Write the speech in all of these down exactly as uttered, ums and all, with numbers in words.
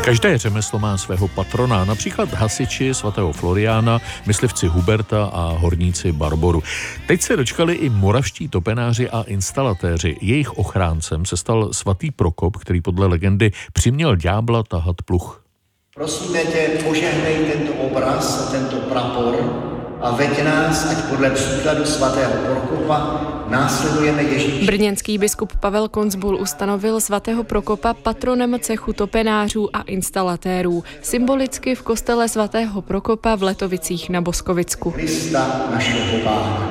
Každé řemeslo má svého patrona, například hasiči svatého Floriána, myslivci Huberta a horníci Barboru. Teď se dočkali i moravští topenáři a instalatéři. Jejich ochráncem se stal svatý Prokop, který podle legendy přiměl ďábla tahat pluh. Prosíme tě, požehnej tento obraz, tento prapor a veď nás, ať podle příkladu svatého Prokopa následujeme Ježíše. Brněnský biskup Pavel Koncbul ustanovil svatého Prokopa patronem cechu topenářů a instalatérů, symbolicky v kostele svatého Prokopa v Letovicích na Boskovicku. Krista našeho Pána.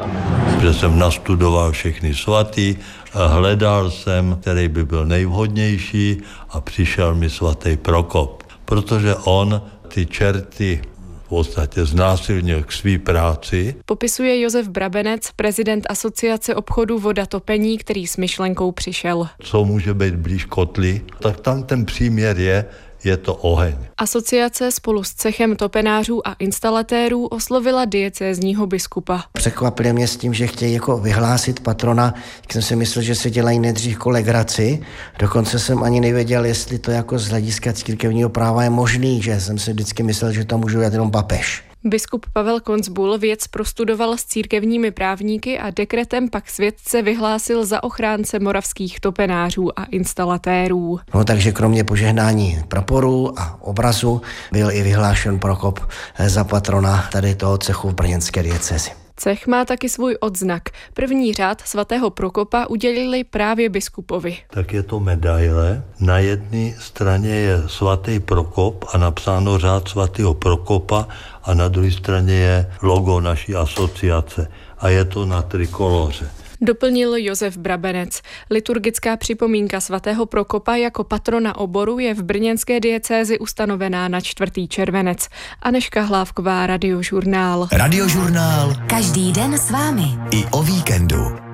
Že jsem nastudoval všechny svatý, hledal jsem, který by byl nejvhodnější a přišel mi svatý Prokop, protože on ty čerty v podstatě znásilnil k své práci. Popisuje Josef Brabenec, prezident Asociace obchodu Voda topení, který s myšlenkou přišel. Co může být blíž kotli, tak tam ten příměr je, je to oheň. Asociace spolu s cechem topenářů a instalatérů oslovila diecézního biskupa. Překvapili mě s tím, že chtějí jako vyhlásit patrona, jak jsem si myslel, že se dělají nejdřív jako legraci. Dokonce jsem ani nevěděl, jestli to jako z hlediska církevního práva je možný, že jsem si vždycky myslel, že to může dělat jenom papež. Biskup Pavel Koncbul věc prostudoval s církevními právníky a dekretem pak světce vyhlásil za ochránce moravských topenářů a instalatérů. No takže kromě požehnání praporu a obrazu byl i vyhlášen Prokop za patrona tady toho cechu v brněnské diecézi. Cech má taky svůj odznak. První řád svatého Prokopa udělili právě biskupovi. Tak je to medaile. Na jedné straně je svatý Prokop a napsáno řád svatého Prokopa a na druhé straně je logo naší asociace a je to na trikoloře. Doplnil Josef Brabenec. Liturgická připomínka svatého Prokopa jako patrona oboru je v brněnské diecézi ustanovená na čtvrtý červenec. Anežka Hlávková, Radiožurnál. Radiožurnál. Každý den s vámi. I o víkendu.